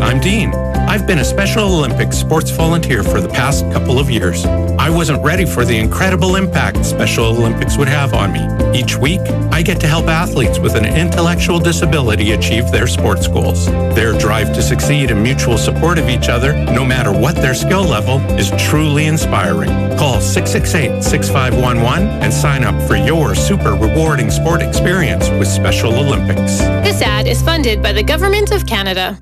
I'm Dean. I've been a Special Olympics sports volunteer for the past couple of years. I wasn't ready for the incredible impact Special Olympics would have on me. Each week, I get to help athletes with an intellectual disability achieve their sports goals. Their drive to succeed and mutual support of each other, no matter what their skill level, is truly inspiring. Call 668-6511 and sign up for your super rewarding sport experience with Special Olympics. This ad is funded by the Government of Canada.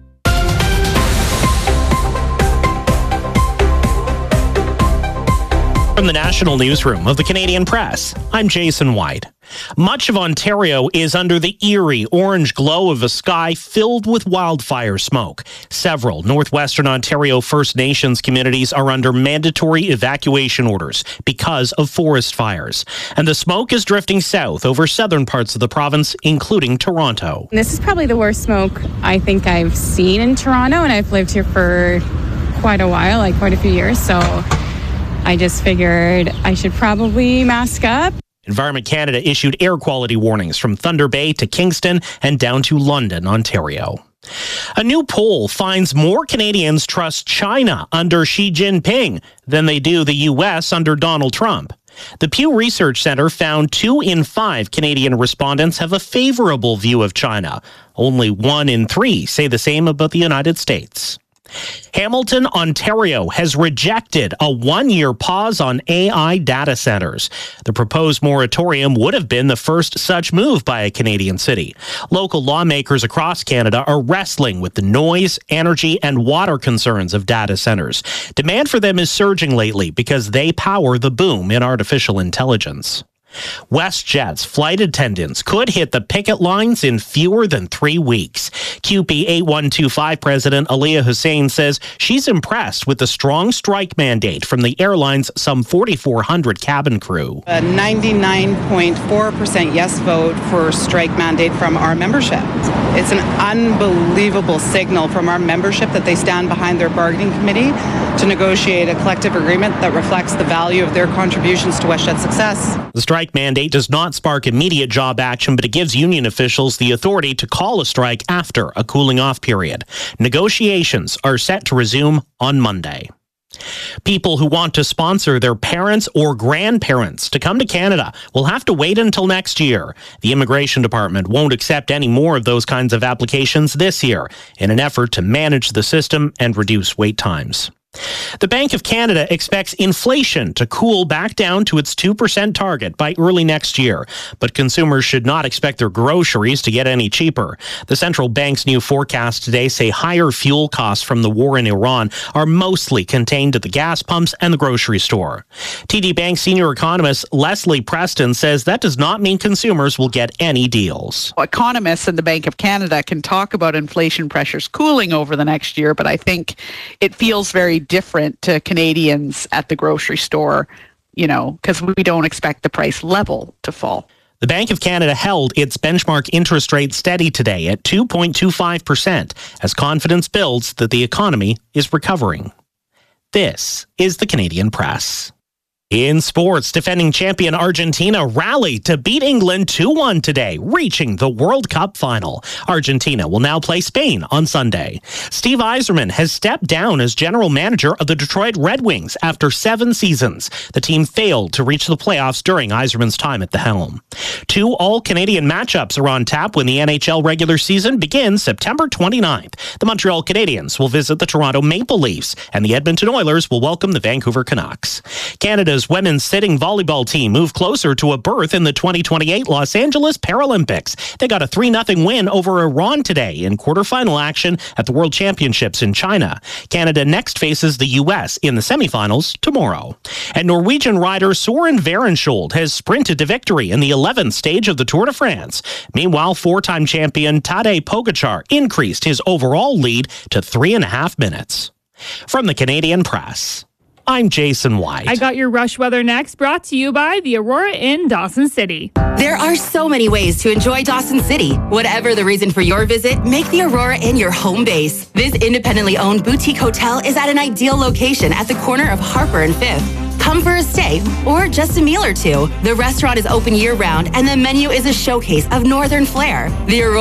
From the National Newsroom of the Canadian Press, I'm Jason White. Much of Ontario is under the eerie orange glow of a sky filled with wildfire smoke. Several northwestern Ontario First Nations communities are under mandatory evacuation orders because of forest fires. And the smoke is drifting south over southern parts of the province, including Toronto. This is probably the worst smoke I think I've seen in Toronto, and I've lived here for quite a while, like quite a few years, so I just figured I should probably mask up. Environment Canada issued air quality warnings from Thunder Bay to Kingston and down to London, Ontario. A new poll finds more Canadians trust China under Xi Jinping than they do the U.S. under Donald Trump. The Pew Research Center found 2 in 5 Canadian respondents have a favorable view of China. Only 1 in 3 say the same about the United States. Hamilton, Ontario has rejected a 1-year pause on AI data centers. The proposed moratorium would have been the first such move by a Canadian city. Local lawmakers across Canada are wrestling with the noise, energy, and water concerns of data centers. Demand for them is surging lately because they power the boom in artificial intelligence. WestJet's flight attendants could hit the picket lines in fewer than 3 weeks. QP 8125 President Aliyah Hussein says she's impressed with the strong strike mandate from the airline's some 4,400 cabin crew. A 99.4% yes vote for strike mandate from our membership. It's an unbelievable signal from our membership that they stand behind their bargaining committee to negotiate a collective agreement that reflects the value of their contributions to WestJet's success. The strike mandate does not spark immediate job action, but it gives union officials the authority to call a strike after a cooling off period. Negotiations are set to resume on Monday. People who want to sponsor their parents or grandparents to come to Canada will have to wait until next year. The Immigration Department won't accept any more of those kinds of applications this year in an effort to manage the system and reduce wait times. The Bank of Canada expects inflation to cool back down to its 2% target by early next year, but consumers should not expect their groceries to get any cheaper. The central bank's new forecast today say higher fuel costs from the war in Iran are mostly contained at the gas pumps and the grocery store. TD Bank senior economist Leslie Preston says that does not mean consumers will get any deals. Economists in the Bank of Canada can talk about inflation pressures cooling over the next year, but I think it feels very different to Canadians at the grocery store, because we don't expect the price level to fall. The Bank of Canada held its benchmark interest rate steady today at 2.25% as confidence builds that the economy is recovering. This is the Canadian Press. In sports, defending champion Argentina rallied to beat England 2-1 today, reaching the World Cup final. Argentina will now play Spain on Sunday. Steve Yzerman has stepped down as general manager of the Detroit Red Wings after 7 seasons. The team failed to reach the playoffs during Yzerman's time at the helm. 2 all-Canadian matchups are on tap when the NHL regular season begins September 29th. The Montreal Canadiens will visit the Toronto Maple Leafs, and the Edmonton Oilers will welcome the Vancouver Canucks. Canada's women's sitting volleyball team moved closer to a berth in the 2028 Los Angeles Paralympics. They got a 3-0 win over Iran today in quarterfinal action at the World Championships in China. Canada next faces the U.S. in the semifinals tomorrow. And Norwegian rider Søren Verenskjold has sprinted to victory in the 11th stage of the Tour de France. Meanwhile, 4-time champion Tadej Pogačar increased his overall lead to 3.5 minutes. From the Canadian Press, I'm Jason White. I got your rush weather next, brought to you by the Aurora Inn, Dawson City. There are so many ways to enjoy Dawson City. Whatever the reason for your visit, make the Aurora Inn your home base. This independently owned boutique hotel is at an ideal location at the corner of Harper and 5th. Come for a stay or just a meal or two. The restaurant is open year-round and the menu is a showcase of Northern flair. The Aurora